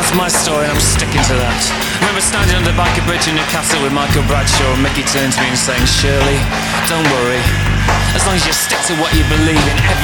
That's my story and I'm sticking to that. Remember standing on the Banker Bridge in Newcastle with Michael Bradshaw, and Mickey turned to me and saying, Shirley, don't worry, as long as you stick to what you believe in,